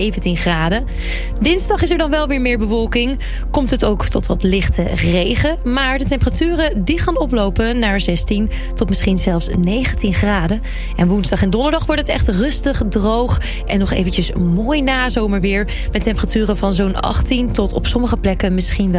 17 graden. Dinsdag is er dan wel weer meer bewolking. Komt het ook tot wat lichte regen. Maar de temperaturen die gaan oplopen naar 16 tot misschien zelfs 19 graden. En woensdag en donderdag wordt het echt rustig, droog en nog eventjes mooi nazomerweer. Met temperaturen van zo'n 18 tot op sommige plekken misschien wel